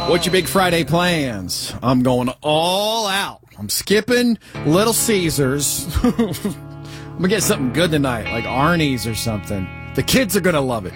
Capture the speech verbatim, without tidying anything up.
What's your big Friday plans? I'm going all out. I'm skipping Little Caesars. I'm going to get something good tonight, like Arnie's or something. The kids are going to love it.